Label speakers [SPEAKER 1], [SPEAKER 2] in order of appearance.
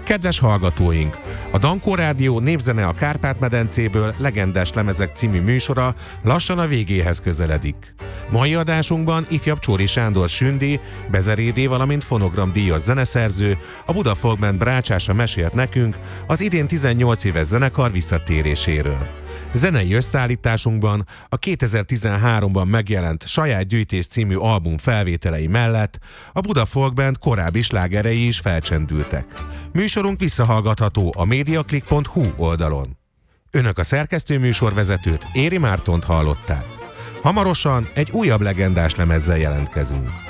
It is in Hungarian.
[SPEAKER 1] Kedves hallgatóink! A Dankó Rádió Népzene a Kárpát-medencéből legendás lemezek című műsora lassan a végéhez közeledik. Mai adásunkban ifjabb Csóri Sándor Sündi, Bezerédé, valamint fonogramdíjas zeneszerző, a Buda Folk Band brácsása mesélt nekünk az idén 18 éves zenekar visszatéréséről. Zenei összeállításunkban a 2013-ban megjelent Saját gyűjtés című album felvételei mellett a Buda Folk Band korábbi slágerei is felcsendültek. Műsorunk visszahallgatható a mediaclick.hu oldalon. Önök a szerkesztő műsorvezetőt, Éri Mártont hallották. Hamarosan egy újabb legendás lemezzel jelentkezünk.